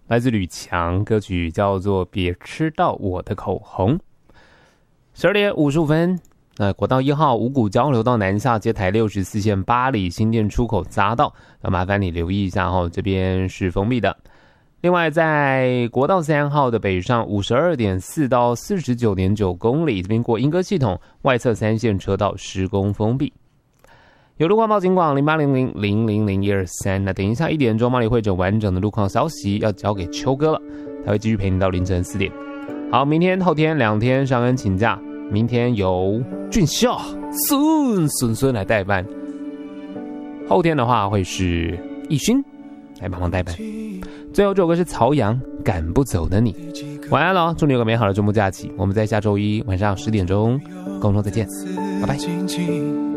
来自吕强，歌曲叫做《别吃到我的口红》。12点55分，国道1号五股交流道南下接台64线八里新店出口匝道，要麻烦你留意一下哦，这边是封闭的。另外，在国道3号的北上52.4到49.9公里，这边过莺歌系统外侧3线车道施工封闭。有路况报警广0800000123。那等一下1点钟，帮你汇整完整的路况消息，要交给秋哥了，他会继续陪你到凌晨4点。好，明天、后天2天上恩请假，明天由俊孝、孙来代班，后天的话会是义勋来帮忙代班。最后这首歌是曹阳《赶不走的你》。晚安了，祝你有个美好的周末假期。我们在下周一晚上10点钟空中再见，拜拜。